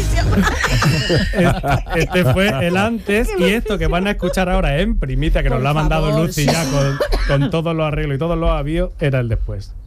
Eurovisión. Este fue el antes y esto que van a escuchar ahora en primicia, que nos lo ha mandado Lucy ya con todos los arreglos y todos los avíos, era el después.